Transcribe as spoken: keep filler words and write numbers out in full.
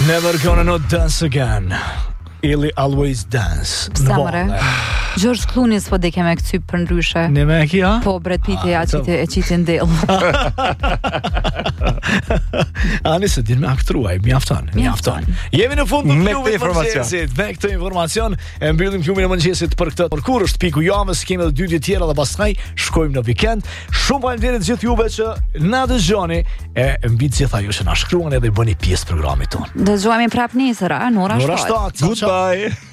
Never gonna not dance again. Ili always dance. Samre. George Clooney s'po dike me këcy për ndryshe. Në me kia? Po, Brad Pitt ja qiti e qiti ndell. Ani se din me aktruaj, mjafton, mjafton. Jemi në fund të klubit të mëngjesit. Me këtë informacion e mbyllim klubin e mëngjesit për këtë. Por kur është piku javës, kemi edhe dy ditë tjera dhe pastaj shkojmë në vikend. Shumë faleminderit gjithë juve që na dëgjoni e mbi të gjitha ju që na shkruani edhe bëni pjesë programit tonë. Dëgjojmë prapë nesër, a, në ora shtatë. Goodbye.